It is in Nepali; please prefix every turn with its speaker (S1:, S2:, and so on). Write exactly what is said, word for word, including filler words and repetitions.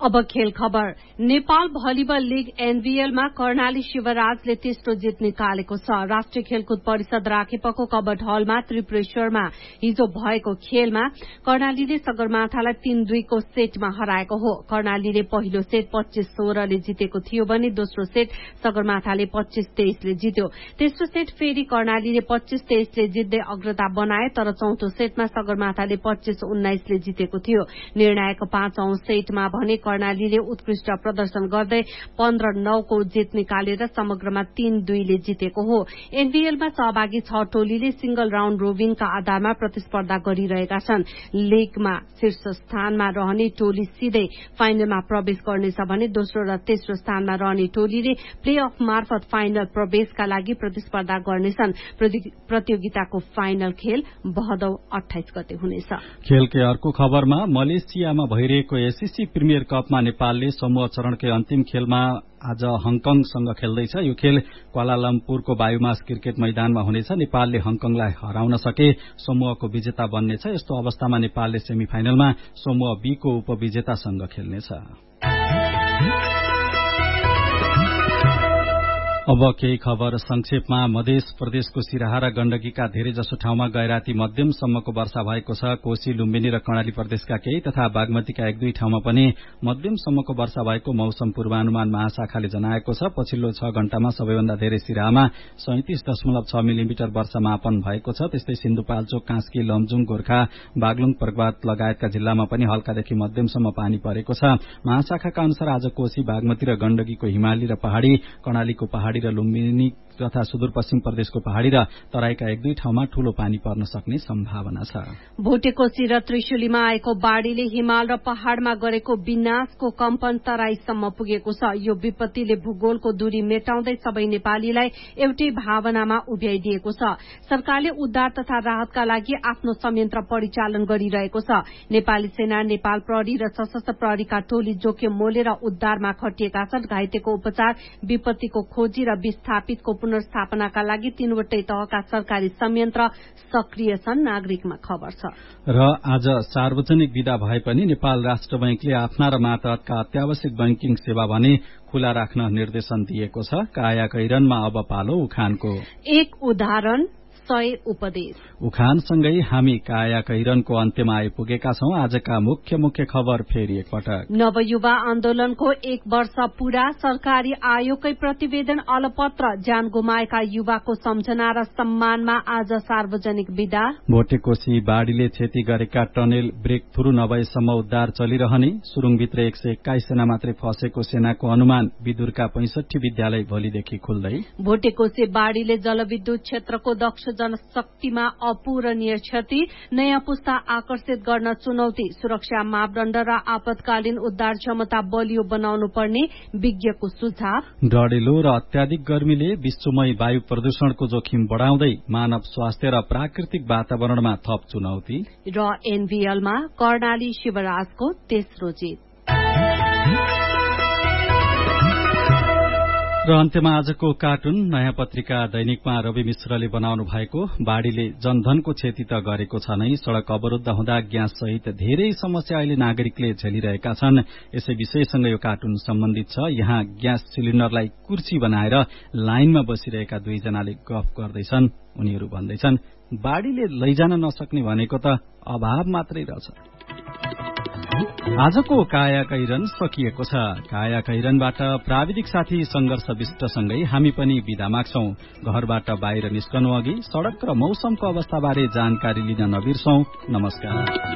S1: अब खेल खबर। नेपाल भलिबल लीग एनबीएलमा कर्णाली शिवराजले तेस्रो जित निकालेको छ। राष्ट्रिय खेलकुद परिषद राखेपको कबट हलमा त्रिपुरेश्वरमा हिजो भएको खेलमा कर्णालीले सगरमाथालाई तीन दुईको सेटमा हराएको हो। कर्णालीले पहिलो सेट पच्चीस सोह्रले जितेको थियो भने दोस्रो सेट सगरमाथाले पच्चीस तेइसले जित्यो। तेस्रो सेट फेरि कर्णालीले पच्चीस तेइसले जित्दै अग्रता बनाए, तर चौथो सेटमा सगरमाथाले पच्चीस उन्नाइसले जितेको थियो। निर्णायक पाँचौं सेटमा भने कर्णालीले उत्कृष्ट प्रदर्शन गर्दै पन्ध्र नौको जित निकालेर समग्रमा तीन दुईले जितेको हो। एनबीएलमा सहभागी छ टोलीले सिंगल राउण्ड रोबिनका आधारमा प्रतिस्पर्धा गरिरहेका छन्। लीगमा शीर्ष स्थानमा रहने टोली सीधै फाइनलमा प्रवेश गर्नेछ भने दोस्रो र तेस्रो स्थानमा रहने टोलीले प्ले अफ मार्फत फाइनल प्रवेशका लागि प्रतिस्पर्धा गर्नेछन्। प्रतियोगिताको फाइनल खेल भदौ अठाइस गते हुनेछ।
S2: खेलकै अर्को खबरमा मलेसियामा भइरहेको एससीसी प्रिमियर कपमा नेपालले समूह चरणकै अन्तिम खेलमा आज हङकङसँग खेल्दैछ। यो खेल क्वालालम्पुरको बायुमास क्रिकेट मैदानमा हुनेछ। नेपालले हङकङलाई हराउन सके समूहको विजेता बन्नेछ। यस्तो अवस्थामा नेपालले सेमी फाइनलमा समूह बी को उपविजेतासँग खेल्नेछ। अब केही खबर संक्षेपमा। मध्य प्रदेशको सिराहा र गण्डकीका धेरैजसो ठाउँमा गैराती मध्यमसम्मको वर्षा भएको छ। कोशी, लुम्बिनी र कर्णाली प्रदेशका केही तथा बागमतीका एक दुई ठाउँमा पनि मध्यमसम्मको वर्षा भएको मौसम पूर्वानुमान महाशाखाले जनाएको छ। पछिल्लो छ घण्टामा सबैभन्दा धेरै सिराहामा सैंतिस दशमलव छ मिलिमिटर वर्षा मापन भएको छ। त्यस्तै सिन्धुपाल्चोक, कास्की, लमजुङ, गोर्खा, बागलुङ, पर्वत लगायतका जिल्लामा पनि हल्कादेखि मध्यमसम्म पानी परेको छ। महाशाखाका अनुसार आज कोशी, बागमती र गण्डकीको हिमाली र पहाड़ी, कर्णालीको पहाड़ी र लुम्बिनी तथा सुदूरपश्चिम प्रदेशको पहाड़ी र तराईका एक दुई ठाउँमा ठूलो पानी पर्न सक्ने सम्भावना छ।
S1: भोटेकोशी र त्रिशुलीमा आएको बाढ़ीले हिमाल र पहाड़मा गरेको विनाशको कम्पन तराईसम्म पुगेको छ। यो विपत्तिले भूगोलको दूरी मेटाउँदै सबै नेपालीलाई एउटै भावनामा उभ्याइदिएको छ। सरकारले उद्धार तथा राहतका लागि आफ्नो संयन्त्र परिचालन गरिरहेको छ। नेपाली सेना, नेपाल प्रहरी र सशस्त्र प्रहरीका टोली जोखिम मोलेर उद्धारमा खटिएका छन्। घाइतेको उपचार, विपत्तिको खोजी र विस्थापितको पुनर्स्थापनाका लागि तीनवटै तहका सरकारी संयन्त्र सक्रिय छन्। नागरिकमा खबर छ।
S2: र आज सार्वजनिक विदा भए पनि नेपाल राष्ट्र बैंकले आफ्ना र मातहतका अत्यावश्यक बैंकिङ सेवा भने खुला राख्न निर्देशन दिएको छ। काया कैरनमा अब पालो उखानको।
S1: एक उदाहरण, सय उपदेश।
S2: उखानसँगै हामी काया कैरनको अन्त्यमा आइपुगेका छौं। आजका मुख्य मुख्य खबर फेरि एकपटक।
S1: नवयुवा आन्दोलनको एक वर्ष पूरा। सरकारी आयोगकै प्रतिवेदन अलपत्र। ज्यान गुमाएका युवाको सम्झना र सम्मानमा आज सार्वजनिक विदा।
S2: भोटेकोशी बाढ़ीले क्षति गरेका टनेल ब्रेक थ्रू नभएसम्म उद्धार चलिरहने। सुरुङभित्र एक सय एक्काइस जना मात्रै फँसेको सेनाको अनुमान। विदुरका पैंसठी विद्यालय भोलिदेखि खुल्दै।
S1: भोटेकोशी बाढ़ीले जलविद्युत क्षेत्रको दक्ष जनशक्तिमा अपूरणीय क्षति। नयाँ पुस्ता आकर्षित गर्न चुनौती। सुरक्षा मापदण्ड र आपतकालीन उद्धार क्षमता बलियो बनाउनु पर्ने विज्ञको सुझाव।
S2: डढेलो र अत्याधिक गर्मीले विश्वमै वायु प्रदूषणको जोखिम बढ़ाउँदै मानव स्वास्थ्य र प्राकृतिक वातावरणमा थप चुनौती।
S1: र एनबीएलमा कर्णाली शिवराजको तेस्रो जित।
S2: र अन्त्यमा आजको कार्टुन। नयाँ पत्रिका दैनिकमा रवि मिश्रले बनाउनु भएको बाढ़ीले जनधनको क्षति त गरेको छ नै, सड़क अवरुद्ध हुँदा ग्यास सहित धेरै समस्या अहिले नागरिकले झेलिरहेका छन्। यसै विषयसँग यो कार्टुन सम्बन्धित छ। यहाँ ग्यास सिलिण्डरलाई कुर्सी बनाएर लाइनमा बसिरहेका दुईजनाले गफ गर्दैछन्। उनीहरू भन्दैछन्, बाढ़ीले लैजान नसक्ने भनेको त अभाव मात्रै रहेछ। आजको काया कैरन सकिएको छ। काया कैरनबाट प्राविधिक साथी संघर्ष विष्टसँगै हामी पनि बिदा माग्छौं। घरबाट बाहिर निस्कनु अघि सड़क र मौसमको अवस्थाबारे जानकारी लिन नबिर्सौं। नमस्कार।